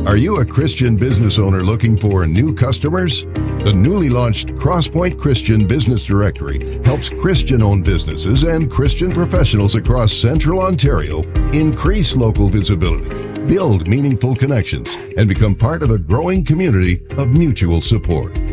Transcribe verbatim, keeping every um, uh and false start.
Are you a Christian business owner looking for new customers? The newly launched Crosspoint Christian Business Directory helps Christian-owned businesses and Christian professionals across Central Ontario increase local visibility, build meaningful connections, and become part of a growing community of mutual support.